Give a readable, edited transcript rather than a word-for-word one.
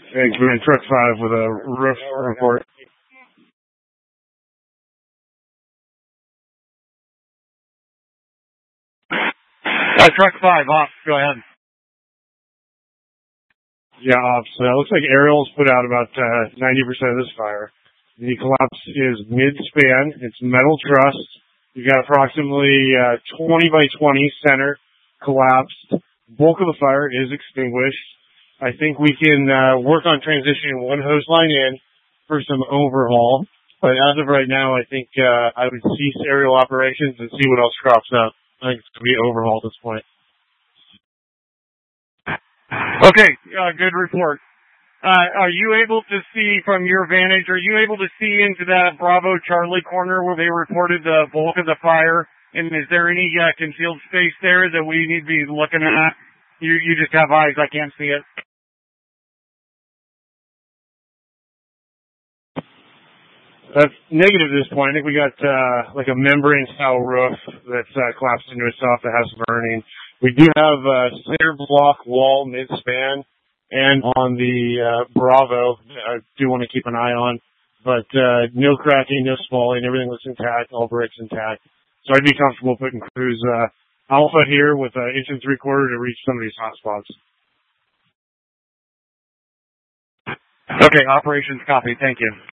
Thanks, man. Truck 5 with a roof report. Truck 5, off. Go ahead. Yeah, off. So it looks like Aerial's put out about 90% of this fire. The collapse is mid-span. It's metal truss. You've got approximately 20 by 20 center collapsed. Bulk of the fire is extinguished. I think we can work on transitioning one hose line in for some overhaul. But as of right now, I think I would cease aerial operations and see what else crops up. I think it's going to be overhaul at this point. Okay, good report. Are you able to see from your vantage, are you able to see into that Bravo Charlie corner where they reported the bulk of the fire? And is there any concealed space there that we need to be looking at? You just have eyes, I can't see it. That's negative at this point. I think we got like a membrane-style roof that's collapsed into itself that has burning. We do have a center block wall mid-span, and on the Bravo, I do want to keep an eye on. But no cracking, no spalling, everything looks intact, all bricks intact. So I'd be comfortable putting crews alpha here with 1 3/4 to reach some of these hot spots. Okay, operations copy. Thank you.